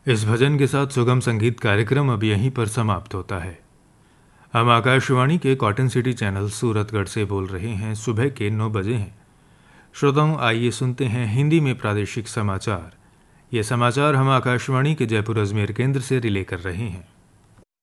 इस भजन के साथ सुगम संगीत कार्यक्रम अब यहीं पर समाप्त होता है। हम आकाशवाणी के कॉटन सिटी चैनल सूरतगढ़ से बोल रहे हैं। सुबह के 9 बजे हैं। श्रोताओं, आइए सुनते हैं हिंदी में प्रादेशिक समाचार। ये समाचार हम आकाशवाणी के जयपुर अजमेर केंद्र से रिले कर रहे हैं।